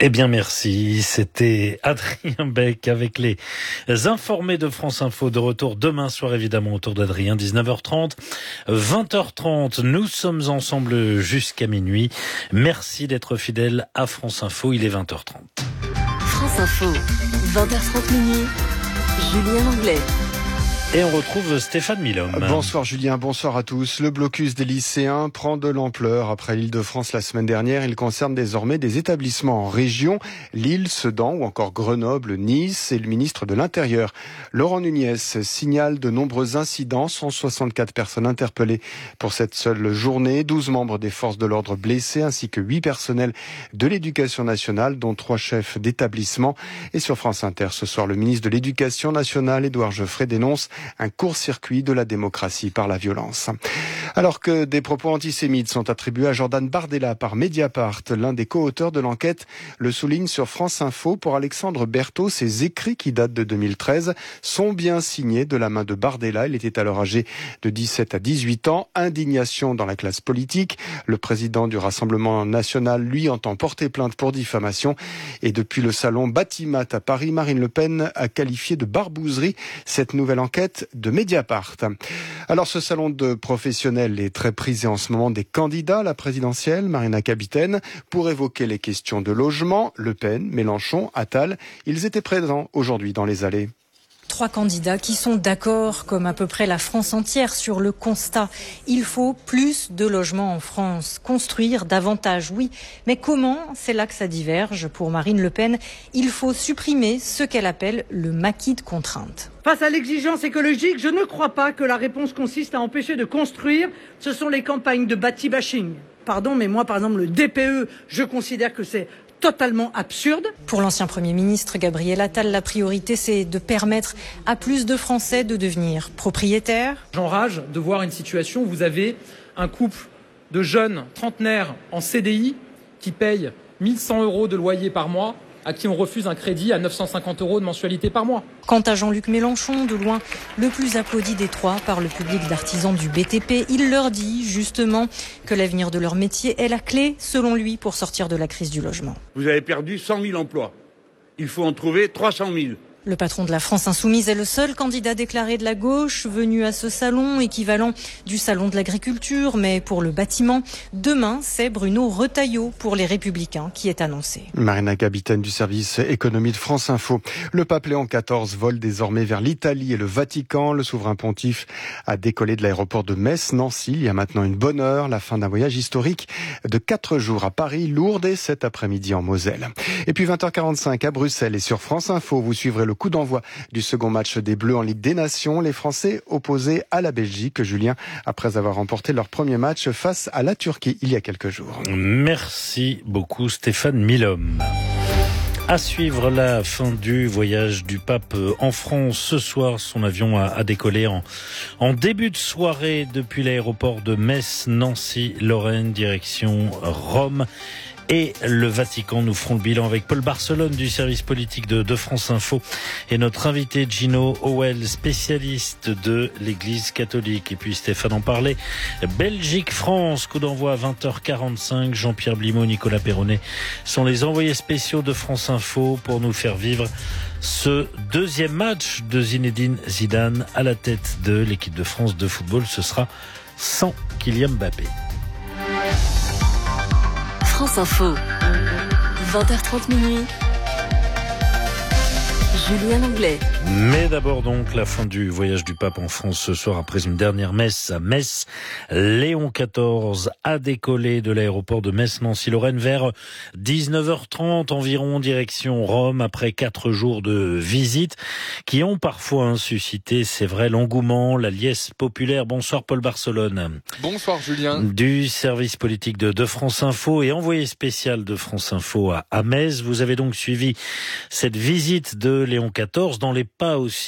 Eh bien merci, c'était Adrien Beck avec les informés de France Info, de retour demain soir évidemment autour d'Adrien, 19h30, 20h30, nous sommes ensemble jusqu'à minuit. Merci d'être fidèles à France Info, il est 20h30. France Info, 20h30 minuit, Julien Anglais. Et on retrouve Stéphane Milhomme. Bonsoir Julien, bonsoir à tous. Le blocus des lycéens prend de l'ampleur après l'Île-de-France la semaine dernière. Il concerne désormais des établissements en région, Lille, Sedan ou encore Grenoble, Nice. Et le ministre de l'Intérieur, Laurent Nunez, signale de nombreux incidents. 164 personnes interpellées pour cette seule journée, 12 membres des forces de l'ordre blessés ainsi que 8 personnels de l'Éducation nationale, dont 3 chefs d'établissement. Et sur France Inter ce soir, le ministre de l'Éducation nationale, Édouard Geoffrey, dénonce un court-circuit de la démocratie par la violence. Alors que des propos antisémites sont attribués à Jordan Bardella par Mediapart, l'un des co-auteurs de l'enquête le souligne sur France Info. Pour Alexandre Berthaud, ces écrits qui datent de 2013 sont bien signés de la main de Bardella. Il était alors âgé de 17 à 18 ans. Indignation dans la classe politique. Le président du Rassemblement national, lui, entend porter plainte pour diffamation. Et depuis le salon Batimat à Paris, Marine Le Pen a qualifié de barbouzerie cette nouvelle enquête de Mediapart. Alors ce salon de professionnels est très prisé en ce moment des candidats à la présidentielle, Marina Kapitaine, pour évoquer les questions de logement. Le Pen, Mélenchon, Attal, ils étaient présents aujourd'hui dans les allées. 3 candidats qui sont d'accord, comme à peu près la France entière, sur le constat. Il faut plus de logements en France. Construire davantage, oui. Mais comment? C'est là que ça diverge. Pour Marine Le Pen, il faut supprimer ce qu'elle appelle le maquis de contraintes. Face à l'exigence écologique, je ne crois pas que la réponse consiste à empêcher de construire. Ce sont les campagnes de bâti-bashing. Pardon, mais moi, par exemple, le DPE, je considère que c'est totalement absurde. Pour l'ancien Premier ministre Gabriel Attal, la priorité, c'est de permettre à plus de Français de devenir propriétaires. J'enrage de voir une situation où vous avez un couple de jeunes trentenaires en CDI qui payent 1 100 € de loyer par mois, à qui on refuse un crédit à 950 € de mensualité par mois. Quant à Jean-Luc Mélenchon, de loin le plus applaudi des 3 par le public d'artisans du BTP, il leur dit justement que l'avenir de leur métier est la clé, selon lui, pour sortir de la crise du logement. Vous avez perdu 100 000 emplois. Il faut en trouver 300 000. Le patron de la France Insoumise est le seul candidat déclaré de la gauche venu à ce salon, équivalent du salon de l'agriculture, mais pour le bâtiment. Demain, c'est Bruno Retailleau pour les Républicains qui est annoncé. Marina Kapitaine du service économie de France Info. Le pape Léon XIV vole désormais vers l'Italie et le Vatican. Le souverain pontife a décollé de l'aéroport de Metz-Nancy il y a maintenant une bonne heure. La fin d'un voyage historique de 4 jours à Paris, Lourdes et cet après-midi en Moselle. Et puis 20h45 à Bruxelles et sur France Info, vous suivrez le coup d'envoi du second match des Bleus en Ligue des Nations. Les Français opposés à la Belgique, Julien, après avoir remporté leur premier match face à la Turquie il y a quelques jours. Merci beaucoup Stéphane Milhomme. À suivre la fin du voyage du pape en France. Ce soir, son avion a décollé en début de soirée depuis l'aéroport de Metz-Nancy-Lorraine, direction Rome. Et le Vatican. Nous ferons le bilan avec Paul Barcelone du service politique de France Info et notre invité Gino Howell, spécialiste de l'Église catholique. Et puis Stéphane en parlait. Belgique-France, coup d'envoi à 20h45. Jean-Pierre Blimaud, Nicolas Perronnet sont les envoyés spéciaux de France Info pour nous faire vivre ce deuxième match de Zinedine Zidane à la tête de l'équipe de France de football. Ce sera sans Kylian Mbappé. France Info, 20h30 minuit, Julien Anglais. Mais d'abord donc la fin du voyage du pape en France ce soir après une dernière messe à Metz. Léon XIV a décollé de l'aéroport de Metz-Nancy-Lorraine vers 19h30 environ, direction Rome, après 4 jours de visite qui ont parfois suscité, c'est vrai, l'engouement, la liesse populaire. Bonsoir Paul Barcelone. Bonsoir Julien. Du service politique de France Info et envoyé spécial de France Info à Metz. Vous avez donc suivi cette visite de Léon XIV dans les pas aussi